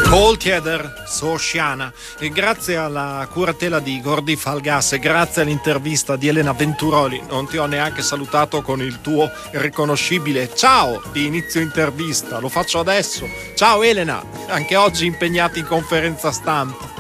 Cold Heather, Sosciana, e grazie alla curatela di Gordi Falgas e grazie all'intervista di Elena Venturoli non ti ho neanche salutato con il tuo riconoscibile ciao di inizio intervista, lo faccio adesso. Ciao Elena, anche oggi impegnata in conferenza stampa.